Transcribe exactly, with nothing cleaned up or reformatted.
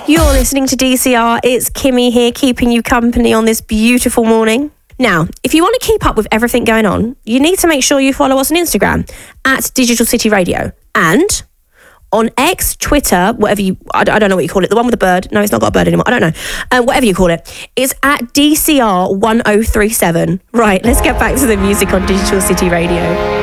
You're listening to D C R. It's Kimmy here, keeping you company on this beautiful morning. Now, if you want to keep up with everything going on, you need to make sure you follow us on Instagram at Digital City Radio, and on X, Twitter, whatever you, I don't know what you call it, the one with the bird. No, it's not got a bird anymore. I don't know. Um, whatever you call it, it's at D C R one oh three seven. Right, let's get back to the music on Digital City Radio.